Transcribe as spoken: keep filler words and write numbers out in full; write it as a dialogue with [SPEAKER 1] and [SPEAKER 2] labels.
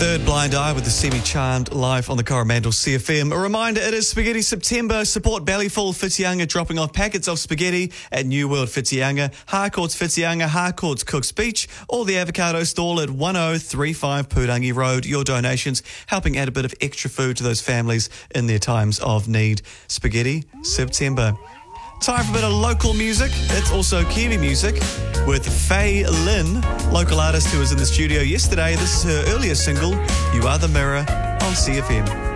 [SPEAKER 1] Third Blind Eye with the Semi-Charmed live on the Coromandel C F M. A reminder, it is Spaghetti September. Support Bellyful Whitianga dropping off packets of spaghetti at New World Whitianga, Harcourt's Whitianga, Harcourt's Cooks Beach, or the Avocado Stall at one oh three five Purangi Road. Your donations helping add a bit of extra food to those families in their times of need. Spaghetti September. Time for a bit of local music. It's also Kiwi music with Faye Lynn, local artist who was in the studio yesterday. This is her earlier single, You Are the Mirror, on C F M.